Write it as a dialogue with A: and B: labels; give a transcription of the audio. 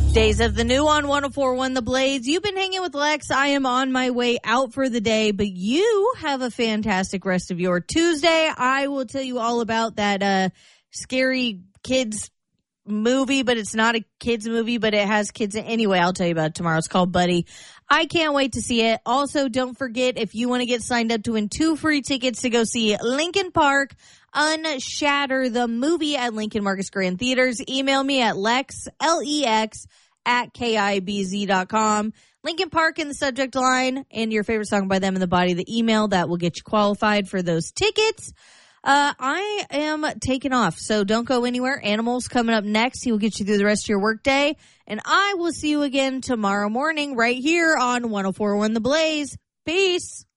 A: Days of the New on 104.1 The Blaze. You've been hanging with Lex. I am on my way out for the day, but you have a fantastic rest of your Tuesday. I will tell you all about that scary kids movie, but it's not a kids movie, but it has kids. Anyway, I'll tell you about it tomorrow. It's called Buddy. I can't wait to see it. Also, don't forget, if you want to get signed up to win 2 free tickets to go see Linkin Park Unshatter the movie at Lincoln Marcus Grand Theaters, email me at Lex, L-E-X, @KIBZ.com. Linkin Park in the subject line and your favorite song by them in the body of the email. That will get you qualified for those tickets. I am taking off, so don't go anywhere. Animals coming up next. He will get you through the rest of your workday. And I will see you again tomorrow morning right here on 104.1 The Blaze. Peace.